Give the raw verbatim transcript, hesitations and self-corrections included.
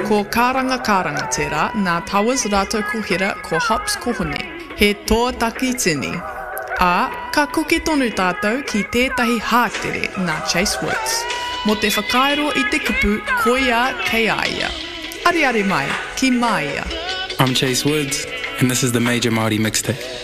Ko Karanga Karanga tērā, nā Towers rātou kuhera ko Hops Kohone. He tō taki tini. Ā, ka kuki tonu tātou ki tētahi hātere nā Chase Woods. Mo te whakairo i te kupu, koia kei aia. Ari ari mai, ki maia. I'm Chase Woods, and this is the Major Māori Mixtape.